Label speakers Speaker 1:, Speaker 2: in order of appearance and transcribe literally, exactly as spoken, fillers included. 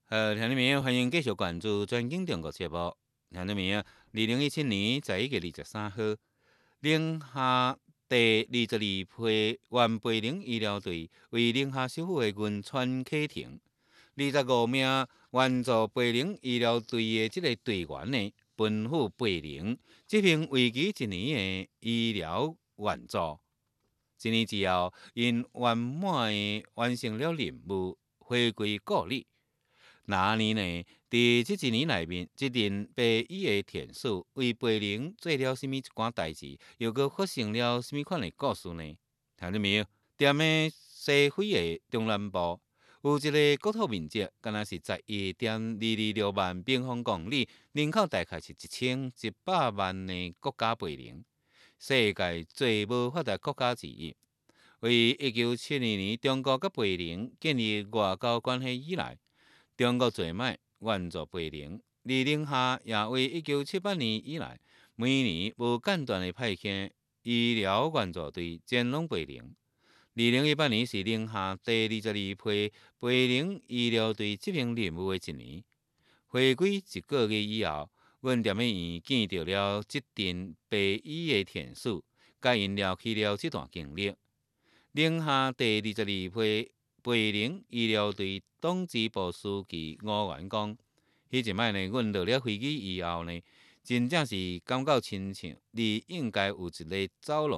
Speaker 1: 呃，听众朋友，欢迎继续关注《转经中国》节目。听众朋友，二零一七年十一月二十三号，宁夏第二十二批原培灵医疗队为宁夏首府的云川启程。二十五名援助培灵医疗队的这个队员呢，奔赴培灵，执行为期一年的医疗援助。一年之后，因圆满地完成了任务，回归故里。那年呢，伫即一年内面，这阵白衣的田鼠为培灵做了什么一寡代志，又搁发生了什么款的故事呢？听到没有？踮咧西非的中南部，有一个国土面积敢若是十一点二二六万平方公里，人口大概是一千一百万的国家培灵，世界最无发达国家之一。为一九七二年中国甲培灵建立外交关系以来，中国最卖援助培灵，而宁夏也为一九七八年以来，每年无间断地派遣医疗援助队前往培灵。二零一八年是宁夏第二十二批培灵医疗队执行任务的一年。回归一个月以后，阮踮咧院见到了这阵白衣的田鼠，甲因聊起了这段经历。宁夏第二十二批培灵医疗队党支部书记吴元讲，迄一摆呢，阮落了飞机以后呢，真正是感觉亲像你应该有一个走路